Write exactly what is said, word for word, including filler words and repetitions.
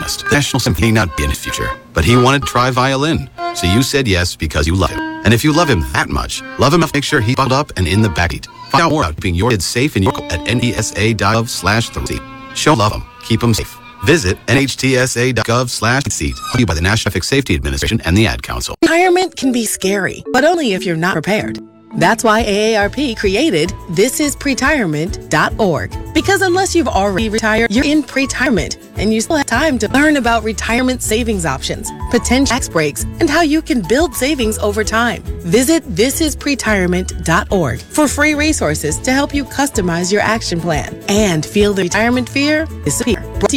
honest. The National Symphony may not be in his future, but he wanted to try violin. So you said yes because you love him. And if you love him that much, love him enough to make sure he's buckled up and in the backseat. Find out more about keeping your kids safe in your at nhtsa.gov slash the seat. Show love them. Keep them safe. Visit nhtsa.gov slash seat. Brought to you by the National Traffic Safety Administration and the Ad Council. Retirement can be scary, but only if you're not prepared. That's why A A R P created this is pretirement dot org. Because unless you've already retired, you're in pretirement, and you still have time to learn about retirement savings options, potential tax breaks, and how you can build savings over time. Visit this is pretirement dot org for free resources to help you customize your action plan and feel the retirement fear disappear.